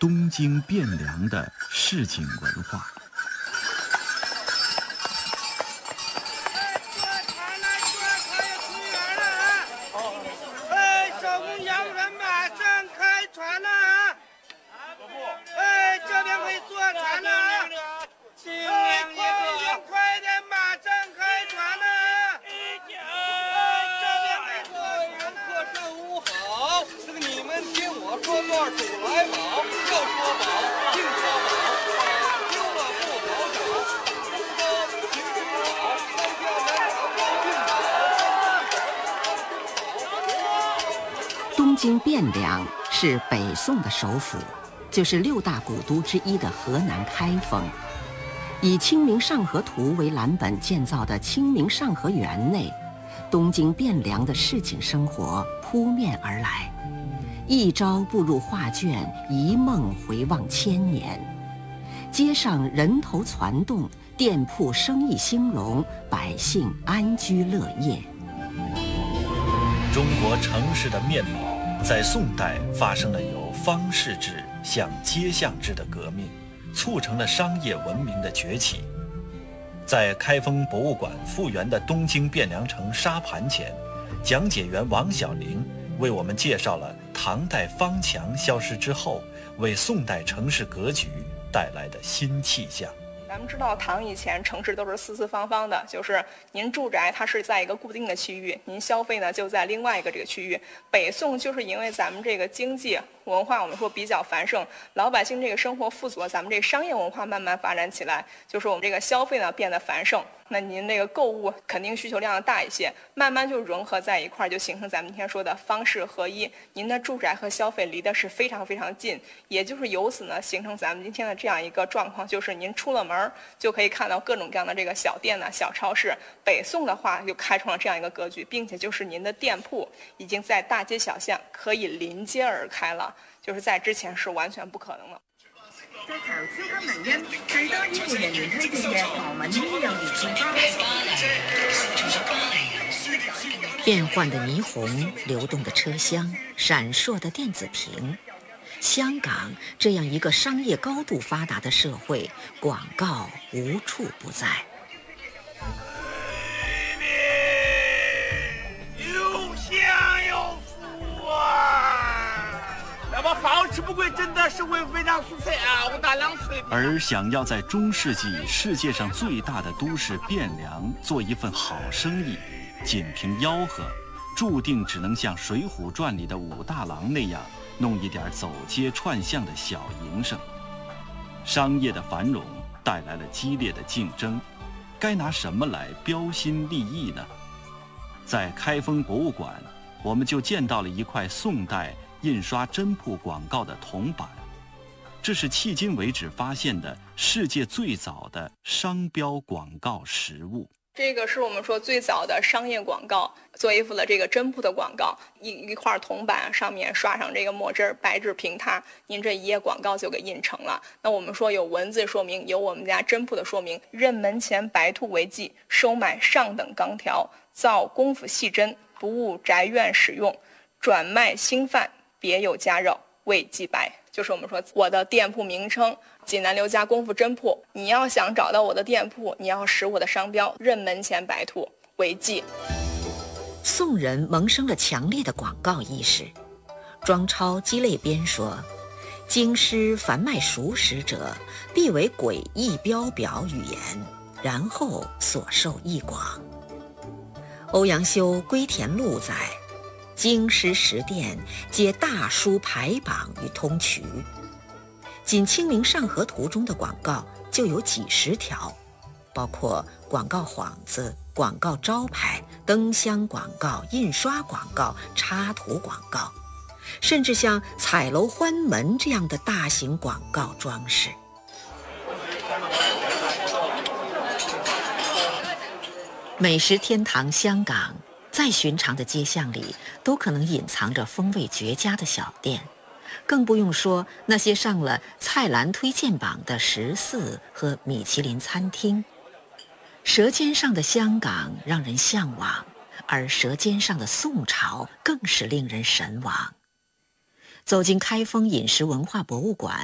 东京汴梁的市井文化。 东京汴梁是北宋的首府，就是6大古都之一的河南开封。以《清明上河图》为蓝本建造的清明上河园内，东京汴梁的市井生活扑面而来，一朝步入画卷，一梦回望千年。街上人头攒动，店铺生意兴隆，百姓安居乐业。 中国城市的面貌在宋代发生了由方士制向街巷制的革命，促成了商业文明的崛起。在开封博物馆复原的东京汴梁城沙盘前，讲解员王小玲为我们介绍了唐代方墙消失之后，为宋代城市格局带来的新气象。 咱们知道唐以前城市都是四四方方的，就是您住宅它是在一个固定的区域，您消费呢就在另外一个这个区域。北宋就是因为咱们这个经济文化我们说比较繁盛，老百姓这个生活富足，咱们这商业文化慢慢发展起来，就是我们这个消费呢变得繁盛，那您这个购物肯定需求量大一些，慢慢就融合在一块儿，就形成咱们今天说的方式合一。您的住宅和消费离的是非常非常近，也就是由此呢形成咱们今天的这样一个状况，就是您出了门就可以看到各种各样的这个小店呢、小超市。北宋的话就开创了这样一个格局，并且就是您的店铺已经在大街小巷可以临街而开了，就是在之前是完全不可能的。 在潮超級名音，最多醫護人員推薦嘅何文醫幼兒健康。 变幻的霓虹，流动的车厢，闪烁的电子屏。香港这样一个商业高度发达的社会，广告无处不在。 有享有福啊！那么好吃不贵，真的是为非常蔬菜啊！我大量催。 而想要在中世纪世界上最大的都市汴梁做一份好生意，仅凭吆喝，注定只能像《水浒传》里的武大郎那样，弄一点走街串巷的小营生。商业的繁荣带来了激烈的竞争，该拿什么来标新立异呢？在开封博物馆，我们就见到了一块宋代印刷真铺广告的铜板，这是迄今为止发现的世界最早的商标广告实物。 这个是我们说最早的商业广告，做一幅的这个真铺的广告，一块铜板上面刷上这个墨汁，白纸平它，您这一页广告就给印成了。那我们说有文字说明，有我们家真铺的说明，任门前白兔为记，收买上等钢条，造功夫细针，不误宅院使用，转卖兴贩，别有家绕，为记白。就是我们说我的店铺名称济南刘家功夫真铺，你要想找到我的店铺，你要识我的商标任门前白兔为记。 宋人萌生了强烈的广告意识。庄超鸡肋编说，京师凡卖熟食者，必为诡异标表语言，然后所受益广。欧阳修《归田录》载，京师食店皆大书牌榜与通衢，仅《清明上河图》中的广告就有几十条，包括广告幌子、广告招牌、灯箱广告、印刷广告、插图广告，甚至像彩楼欢门这样的大型广告装饰。美食天堂香港，再寻常的街巷里都可能隐藏着风味绝佳的小店，更不用说那些上了菜篮推荐榜的14和米其林餐厅。舌尖上的香港让人向往，而舌尖上的宋朝更是令人神往。走进开封饮食文化博物馆，